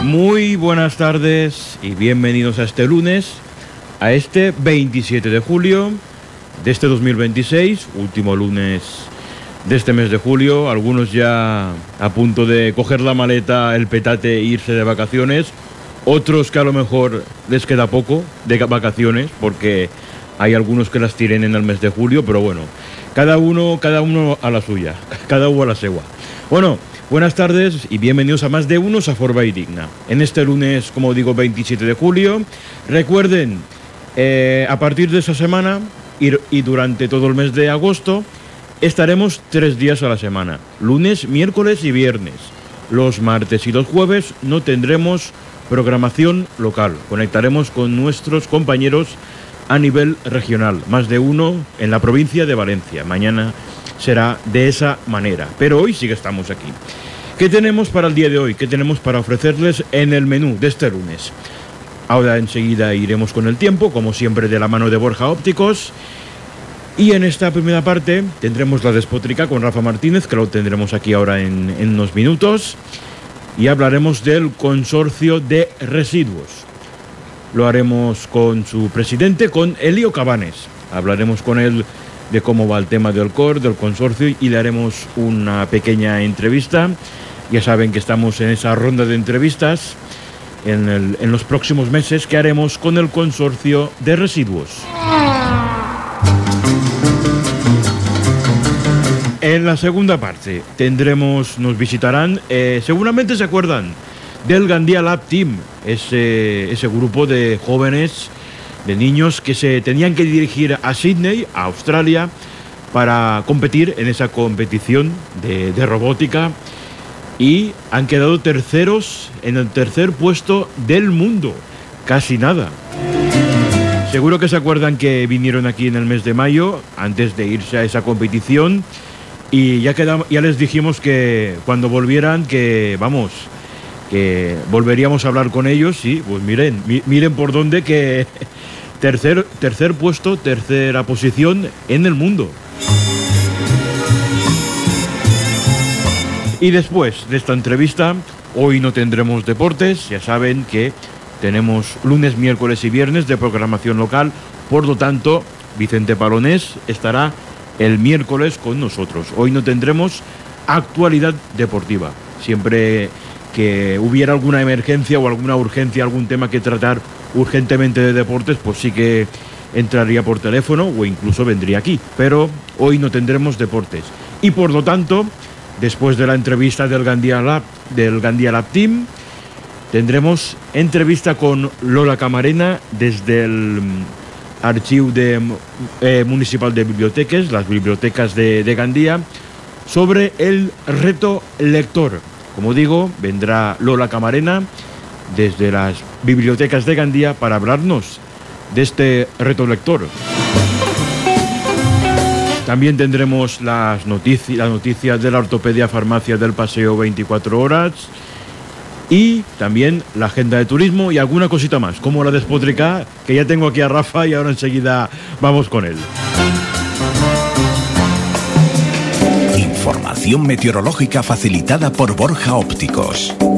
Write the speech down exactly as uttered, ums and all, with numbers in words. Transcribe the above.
Muy buenas tardes y bienvenidos a este lunes, a este veintisiete de julio de este dos mil veintiséis, último lunes de este mes de julio. Algunos ya a punto de coger la maleta, el petate e irse de vacaciones. Otros que a lo mejor les queda poco de vacaciones, porque hay algunos que las tienen en el mes de julio, pero bueno, cada uno, cada uno a la suya, cada uno a la segua. Bueno, buenas tardes y bienvenidos a Más de Unos a Forma y Digna. En este lunes, como digo, veintisiete de julio, recuerden, eh, a partir de esa semana y, y durante todo el mes de agosto, estaremos tres días a la semana, lunes, miércoles y viernes. Los martes y los jueves no tendremos programación local, conectaremos con nuestros compañeros a nivel regional, Más de Uno en la provincia de Valencia. Mañana será de esa manera, pero hoy sí que estamos aquí. ¿Qué tenemos para el día de hoy? ¿Qué tenemos para ofrecerles en el menú de este lunes? Ahora enseguida iremos con el tiempo, como siempre de la mano de Borja Ópticos. Y en esta primera parte tendremos la Despótrica con Rafa Martínez, que lo tendremos aquí ahora en, en unos minutos. Y hablaremos del consorcio de residuos. Lo haremos con su presidente, con Elio Cabanes. Hablaremos con él de cómo va el tema del C O R, del consorcio, y le haremos una pequeña entrevista. Ya saben que estamos en esa ronda de entrevistas en, el, en los próximos meses que haremos con el consorcio de residuos. En la segunda parte tendremos, nos visitarán, eh, seguramente se acuerdan del Gandia Lab Team, ese, ese grupo de jóvenes, de niños que se tenían que dirigir a Sydney, a Australia, para competir en esa competición de, de robótica, y han quedado terceros en el tercer puesto del mundo, casi nada. Seguro que se acuerdan que vinieron aquí en el mes de mayo, antes de irse a esa competición, y ya, quedamos, ya les dijimos que cuando volvieran, que vamos, que volveríamos a hablar con ellos. Sí, pues miren, mi, miren por dónde, que tercer, tercer puesto, tercera posición en el mundo. Y después de esta entrevista, hoy no tendremos deportes, ya saben que tenemos lunes, miércoles y viernes de programación local, por lo tanto, Vicente Palonés estará el miércoles con nosotros. Hoy no tendremos actualidad deportiva. Siempre que hubiera alguna emergencia o alguna urgencia, algún tema que tratar urgentemente de deportes, pues sí que entraría por teléfono o incluso vendría aquí. Pero hoy no tendremos deportes. Y por lo tanto, después de la entrevista del Gandia Lab, del Gandia Lab Team, tendremos entrevista con Lola Camarena desde el Archivo de, eh, Municipal de Bibliotecas, las bibliotecas de, de Gandia, sobre el reto lector. Como digo, vendrá Lola Camarena desde las bibliotecas de Gandia para hablarnos de este reto lector. También tendremos las noticias, las noticias de la ortopedia farmacia del paseo veinticuatro horas, y también la agenda de turismo y alguna cosita más, como la Despótrica, que ya tengo aquí a Rafa y ahora enseguida vamos con él. Información meteorológica facilitada por Borja Ópticos.